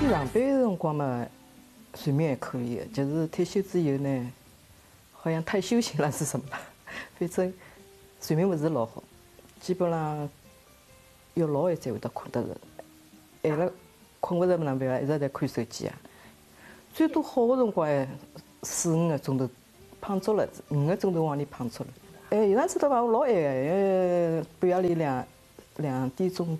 上班的辰光嘛，睡眠还可以的，就是退休之后呢，好像太休闲了是什么？反正睡眠不是老好，基本上要老晚才会得困得着，晚了困不着哪能办啊？一直在看手机啊。最多好的辰光还4、5个钟头，胖足了，5个钟头往里胖足了。有上次的话我老晚个，半夜里2点钟。